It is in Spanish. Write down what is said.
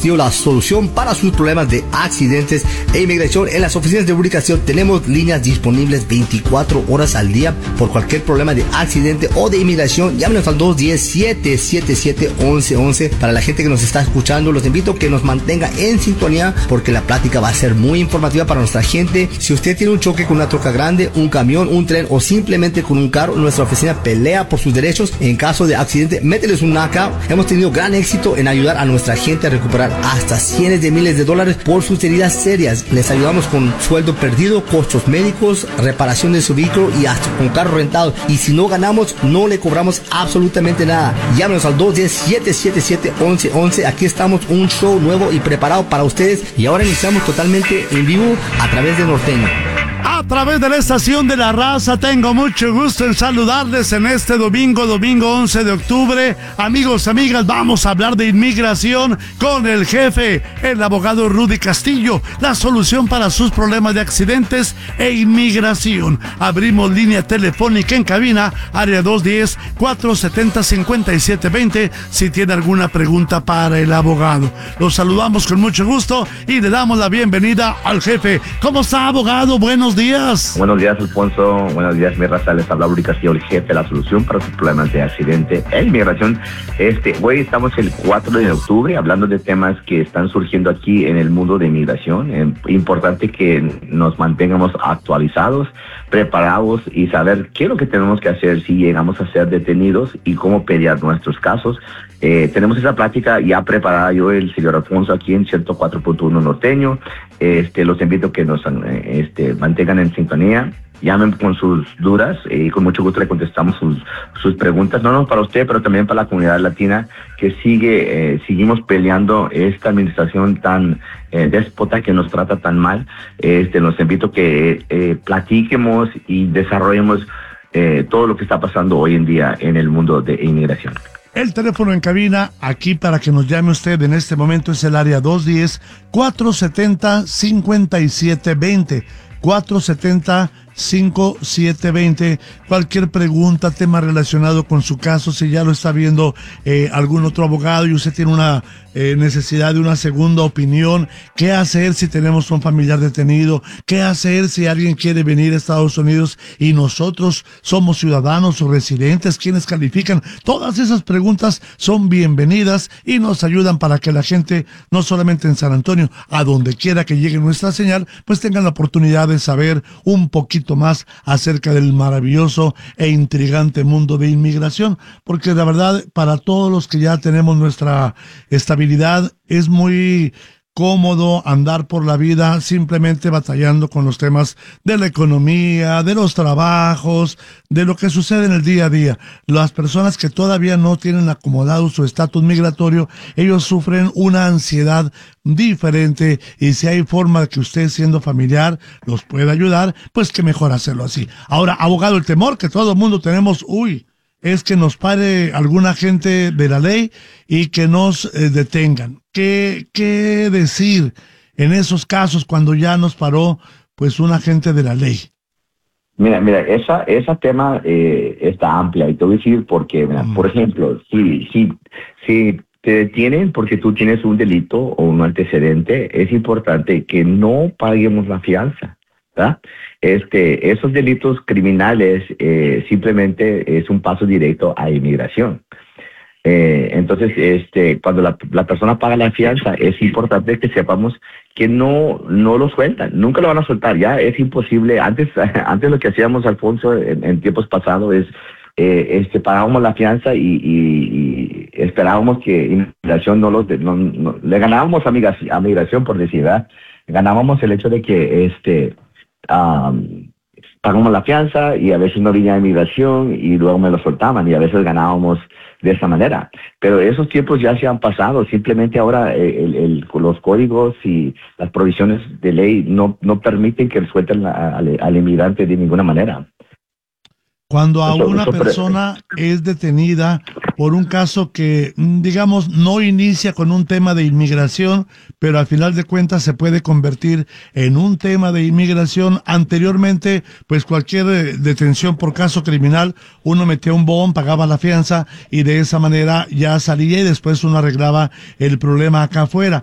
Castillo, la solución para sus problemas de accidentes e inmigración. En las oficinas de Rudy Castillo tenemos líneas disponibles 24 horas al día por cualquier problema de accidente o de inmigración. Llámenos al 210-777-1111. Para la gente que nos está escuchando, los invito a que nos mantenga en sintonía porque la plática va a ser muy informativa para nuestra gente. Si usted tiene un choque con una troca grande, un camión, un tren o simplemente con un carro, nuestra oficina pelea por sus derechos. En caso de accidente, mételes un knockout. Hemos tenido gran éxito en ayudar a nuestra gente a recuperar hasta cientos de miles de dólares por sus heridas serias. Les ayudamos con sueldo perdido, costos médicos, reparación de su vehículo y hasta con carro rentado. Y si no ganamos, no le cobramos absolutamente nada. Llámenos al 210-777-1111. Aquí estamos, un show nuevo y preparado para ustedes. Y ahora iniciamos totalmente en vivo a través de Norteño. A través de la estación de la raza, tengo mucho gusto en saludarles en este domingo 11 de octubre. Amigos, amigas, vamos a hablar de inmigración con el jefe, el abogado Rudy Castillo, la solución para sus problemas de accidentes e inmigración. Abrimos línea telefónica en cabina, área 210-470-5720, si tiene alguna pregunta para el abogado. Los saludamos con mucho gusto y le damos la bienvenida al jefe. ¿Cómo está, abogado? Buenos días. Buenos días, Alfonso. Buenos días, mi raza. Les habla Rudy Castillo, el jefe, la solución para sus problemas de accidente e inmigración. Hoy estamos el 4 de octubre hablando de temas que están surgiendo aquí en el mundo de inmigración. Importante que nos mantengamos actualizados, preparados y saber qué es lo que tenemos que hacer si llegamos a ser detenidos y cómo pelear nuestros casos. Tenemos esa plática ya preparada yo, el señor Alfonso, aquí en 104.1 Norteño. Los invito a que nos mantengan en sintonía. Llamen con sus dudas y con mucho gusto le contestamos sus preguntas, no para usted, pero también para la comunidad latina que seguimos peleando esta administración tan déspota que nos trata tan mal. Los invito a que platiquemos y desarrollemos todo lo que está pasando hoy en día en el mundo de inmigración. El teléfono en cabina, aquí para que nos llame usted en este momento, es el área 210-470-5720. 470-5720. Cualquier pregunta, tema relacionado con su caso, si ya lo está viendo algún otro abogado y usted tiene una necesidad de una segunda opinión, qué hacer si tenemos un familiar detenido, qué hacer si alguien quiere venir a Estados Unidos y nosotros somos ciudadanos o residentes, quiénes califican. Todas esas preguntas son bienvenidas y nos ayudan para que la gente, no solamente en San Antonio, a donde quiera que llegue nuestra señal, pues tengan la oportunidad de saber un poquito más acerca del maravilloso e intrigante mundo de inmigración, porque la verdad, para todos los que ya tenemos nuestra estabilidad, es muy cómodo andar por la vida simplemente batallando con los temas de la economía, de los trabajos, de lo que sucede en el día a día. Las personas que todavía no tienen acomodado su estatus migratorio, ellos sufren una ansiedad diferente y si hay forma de que usted, siendo familiar, los pueda ayudar, pues que mejor hacerlo así. Ahora, abogado, el temor que todo el mundo tenemos, es que nos pare algún agente de la ley y que nos detengan. ¿Qué decir en esos casos cuando ya nos paró pues un agente de la ley? Mira, esa tema está amplia y te voy a decir porque, por ejemplo, si te detienen porque tú tienes un delito o un antecedente, es importante que no paguemos la fianza, ¿verdad? Esos delitos criminales simplemente es un paso directo a inmigración. Entonces, cuando la persona paga la fianza, es importante que sepamos que no lo sueltan, nunca lo van a soltar, ya es imposible. Antes lo que hacíamos, Alfonso, en tiempos pasados es pagábamos la fianza y esperábamos que inmigración no le ganábamos a migración, por decir, ¿verdad? Ganábamos el hecho de que pagamos la fianza y a veces no venía inmigración y luego me lo soltaban y a veces ganábamos de esa manera. Pero esos tiempos ya se han pasado. Simplemente ahora los códigos y las provisiones de ley no permiten que suelten al inmigrante de ninguna manera. Cuando a una persona es detenida por un caso que, digamos, no inicia con un tema de inmigración, pero al final de cuentas se puede convertir en un tema de inmigración. Anteriormente, pues cualquier detención por caso criminal, uno metía un bond, pagaba la fianza y de esa manera ya salía y después uno arreglaba el problema acá afuera.